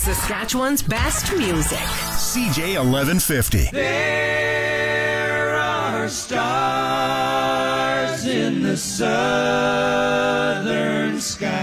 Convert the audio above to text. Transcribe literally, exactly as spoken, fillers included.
Saskatchewan's best music. C J eleven fifty. There are stars in the southern sky.